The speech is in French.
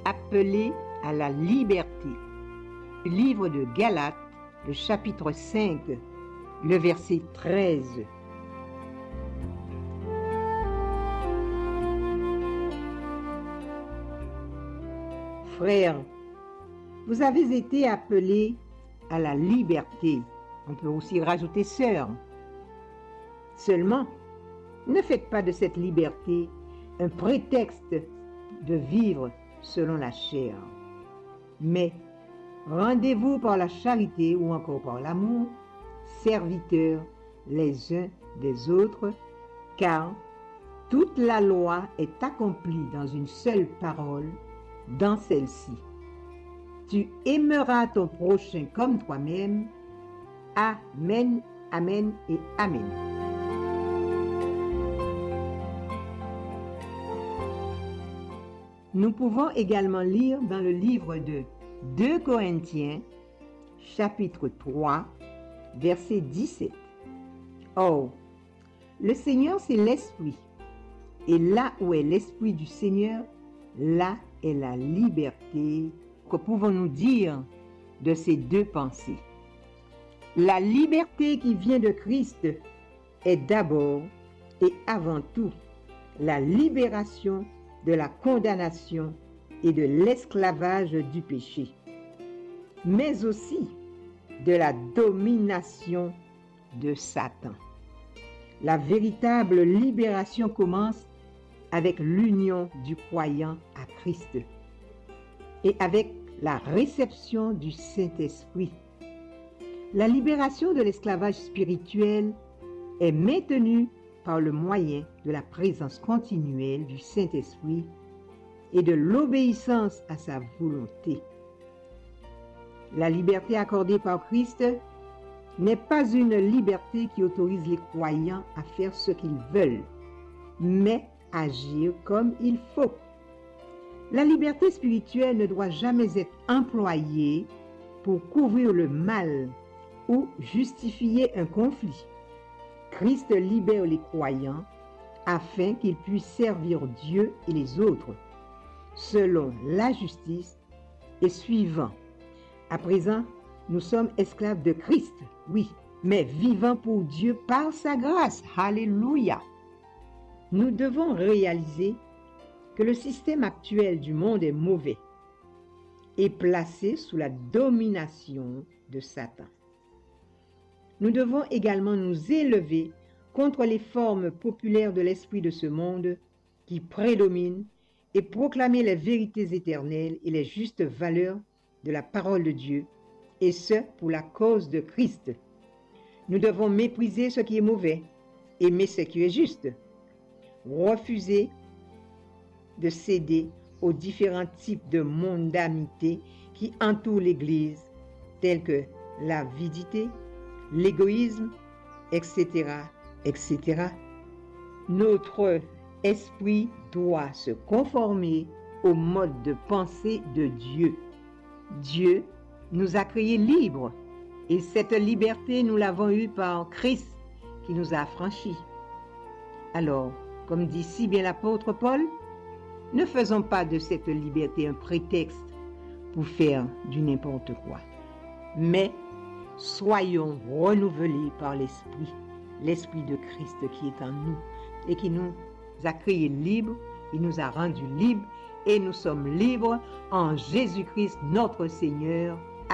appelés à la liberté. Le livre de Galates, le chapitre 5, le verset 13. Frères, vous avez été appelés à la liberté. On peut aussi rajouter sœurs. Seulement, ne faites pas de cette liberté un prétexte de vivre selon la chair. Mais rendez-vous par la charité ou encore par l'amour, serviteurs les uns des autres, car toute la loi est accomplie dans une seule parole, dans celle-ci. Tu aimeras ton prochain comme toi-même. Amen, amen et amen. Nous pouvons également lire dans le livre de 2 Corinthiens, chapitre 3, verset 17. Oh, le Seigneur, c'est l'Esprit. Et là où est l'Esprit du Seigneur, là est la liberté. Que pouvons-nous dire de ces deux pensées? La liberté qui vient de Christ est d'abord et avant tout la libération de la condamnation et de l'esclavage du péché, mais aussi de la domination de Satan. La véritable libération commence avec l'union du croyant à Christ et avec la réception du Saint-Esprit. La libération de l'esclavage spirituel est maintenue par le moyen de la présence continuelle du Saint-Esprit et de l'obéissance à sa volonté. La liberté accordée par Christ n'est pas une liberté qui autorise les croyants à faire ce qu'ils veulent, mais agir comme il faut. La liberté spirituelle ne doit jamais être employée pour couvrir le mal ou justifier un conflit. Christ libère les croyants afin qu'ils puissent servir Dieu et les autres, selon la justice et suivant. À présent, nous sommes esclaves de Christ, oui, mais vivant pour Dieu par sa grâce. Alléluia! Nous devons réaliser que le système actuel du monde est mauvais et placé sous la domination de Satan. Nous devons également nous élever contre les formes populaires de l'esprit de ce monde qui prédominent et proclamer les vérités éternelles et les justes valeurs de la parole de Dieu, et ce pour la cause de Christ. Nous devons mépriser ce qui est mauvais, aimer ce qui est juste, refuser de céder aux différents types de mondanité qui entourent l'Église, tels que l'avidité, l'égoïsme, etc., etc. Notre esprit doit se conformer au mode de pensée de Dieu. Dieu nous a créés libres et cette liberté, nous l'avons eue par Christ qui nous a affranchis. Alors, comme dit si bien l'apôtre Paul, ne faisons pas de cette liberté un prétexte pour faire du n'importe quoi, mais soyons renouvelés par l'Esprit, l'Esprit de Christ qui est en nous et qui nous a créés libres, il nous a rendus libres et nous sommes libres en Jésus-Christ notre Seigneur.